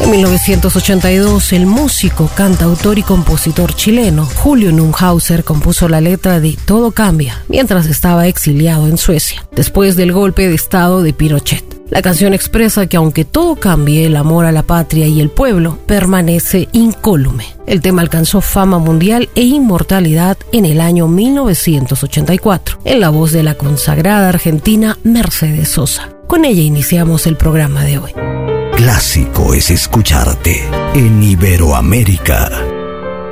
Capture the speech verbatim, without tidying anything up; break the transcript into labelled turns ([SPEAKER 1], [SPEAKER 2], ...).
[SPEAKER 1] En mil novecientos ochenta y dos, el músico, cantautor y compositor chileno Julio Neuhauser compuso la letra de Todo cambia mientras estaba exiliado en Suecia, después del golpe de estado de Pinochet. La canción expresa que aunque todo cambie, el amor a la patria y el pueblo permanece incólume. El tema alcanzó fama mundial e inmortalidad en el año mil novecientos ochenta y cuatro, en la voz de la consagrada argentina Mercedes Sosa. Con ella iniciamos el programa de hoy.
[SPEAKER 2] Clásico es escucharte en Iberoamérica.